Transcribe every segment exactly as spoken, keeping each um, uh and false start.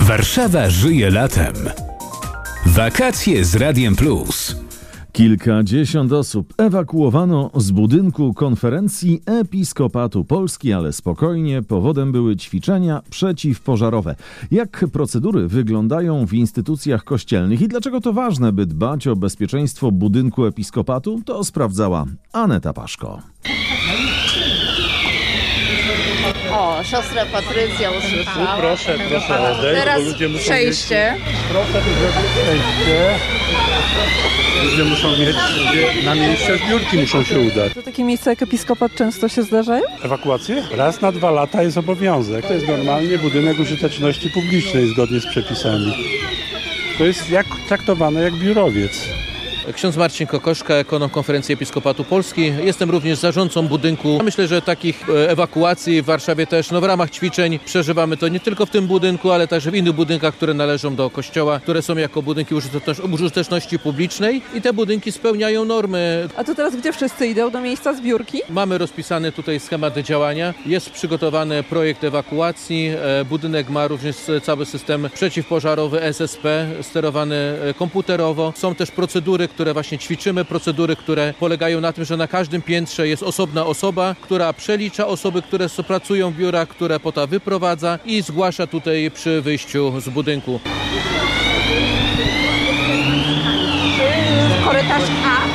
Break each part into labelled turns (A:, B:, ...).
A: Warszawa żyje latem. Wakacje z Radiem Plus.
B: Kilkadziesiąt osób ewakuowano z budynku konferencji Episkopatu Polski, ale spokojnie, powodem były ćwiczenia przeciwpożarowe. Jak procedury wyglądają w instytucjach kościelnych i dlaczego to ważne, by dbać o bezpieczeństwo budynku Episkopatu, to sprawdzała Aneta Paszko.
C: O, siostra Patrycja usłyszała.
D: Tu proszę, proszę odejść,
C: Teraz
D: bo ludzie muszą
C: przejście.
D: Mieć, proszę tu zrobić przejście. Ludzie muszą mieć na miejsce, zbiórki muszą się udać.
E: To takie miejsca jak Episkopat często się zdarzają?
D: Ewakuacje? Raz na dwa lata jest obowiązek. To jest normalnie budynek użyteczności publicznej zgodnie z przepisami. To jest jak traktowane jak biurowiec.
F: Ksiądz Marcin Kokoszka, ekonom Konferencji Episkopatu Polski. Jestem również zarządcą budynku. Myślę, że takich ewakuacji w Warszawie też, no w ramach ćwiczeń przeżywamy to nie tylko w tym budynku, ale także w innych budynkach, które należą do kościoła, które są jako budynki użyteczności publicznej i te budynki spełniają normy.
E: A to teraz gdzie wszyscy idą? Do miejsca zbiórki?
F: Mamy rozpisany tutaj schemat działania, jest przygotowany projekt ewakuacji, budynek ma również cały system przeciwpożarowy S S P, sterowany komputerowo. Są też procedury, które właśnie ćwiczymy, procedury, które polegają na tym, że na każdym piętrze jest osobna osoba, która przelicza osoby, które pracują w biurach, które potem wyprowadza i zgłasza tutaj przy wyjściu z budynku.
C: Korytarz A.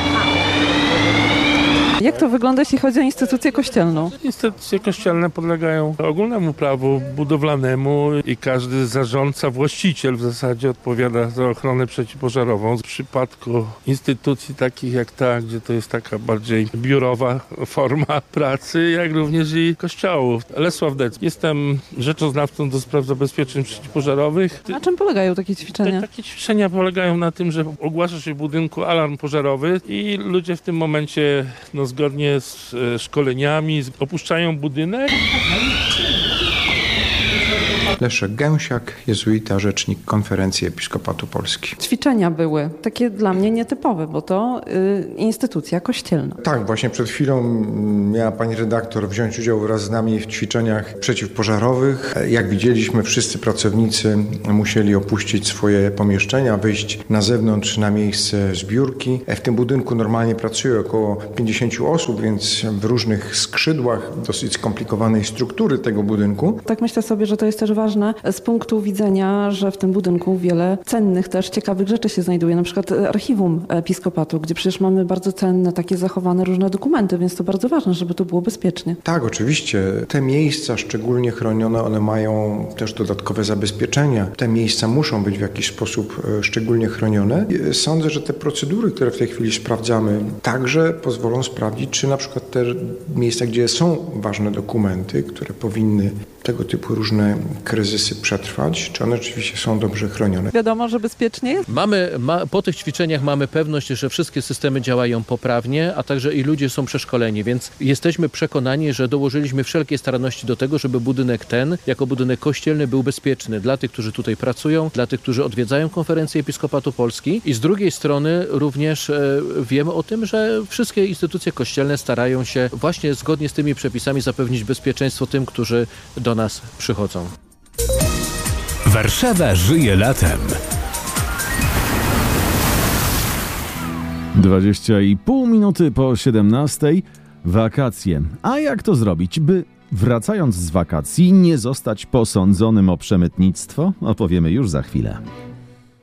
E: Jak to wygląda, jeśli chodzi o instytucję kościelną?
D: Instytucje kościelne podlegają ogólnemu prawu budowlanemu i każdy zarządca, właściciel w zasadzie odpowiada za ochronę przeciwpożarową. W przypadku instytucji takich jak ta, gdzie to jest taka bardziej biurowa forma pracy, jak również i kościołów. Lesław Dec. Jestem rzeczoznawcą do spraw zabezpieczeń przeciwpożarowych.
E: Na czym polegają takie ćwiczenia?
D: Te, takie ćwiczenia polegają na tym, że ogłasza się w budynku alarm pożarowy i ludzie w tym momencie no, zgodnie z e, szkoleniami opuszczają budynek.
G: Leszek Gęsiak, jezuita, rzecznik Konferencji Episkopatu Polski.
E: Ćwiczenia były takie dla mnie nietypowe, bo to y, instytucja kościelna.
G: Tak, właśnie przed chwilą miała pani redaktor wziąć udział wraz z nami w ćwiczeniach przeciwpożarowych. Jak widzieliśmy, wszyscy pracownicy musieli opuścić swoje pomieszczenia, wyjść na zewnątrz na miejsce zbiórki. W tym budynku normalnie pracuje około pięćdziesięciu osób, więc w różnych skrzydłach dosyć skomplikowanej struktury tego budynku.
E: Tak myślę sobie, że to jest też ważne z punktu widzenia, że w tym budynku wiele cennych, też ciekawych rzeczy się znajduje. Na przykład archiwum Episkopatu, gdzie przecież mamy bardzo cenne, takie zachowane różne dokumenty, więc to bardzo ważne, żeby to było bezpiecznie.
G: Tak, oczywiście. Te miejsca szczególnie chronione, one mają też dodatkowe zabezpieczenia. Te miejsca muszą być w jakiś sposób szczególnie chronione. Sądzę, że te procedury, które w tej chwili sprawdzamy, także pozwolą sprawdzić, czy na przykład te miejsca, gdzie są ważne dokumenty, które powinny tego typu różne kryzysy przetrwać, czy one rzeczywiście są dobrze chronione.
E: Wiadomo, że bezpiecznie jest?
F: Mamy, ma, po tych ćwiczeniach mamy pewność, że wszystkie systemy działają poprawnie, a także i ludzie są przeszkoleni, więc jesteśmy przekonani, że dołożyliśmy wszelkie staranności do tego, żeby budynek ten, jako budynek kościelny, był bezpieczny dla tych, którzy tutaj pracują, dla tych, którzy odwiedzają Konferencję Episkopatu Polski i z drugiej strony również e, wiemy o tym, że wszystkie instytucje kościelne starają się właśnie zgodnie z tymi przepisami zapewnić bezpieczeństwo tym, którzy do nas przychodzą.
A: Warszawa żyje latem.
B: Dwadzieścia i pół minuty po siedemnastej. Wakacje. A jak to zrobić, by wracając z wakacji nie zostać posądzonym o przemytnictwo? Opowiemy już za chwilę.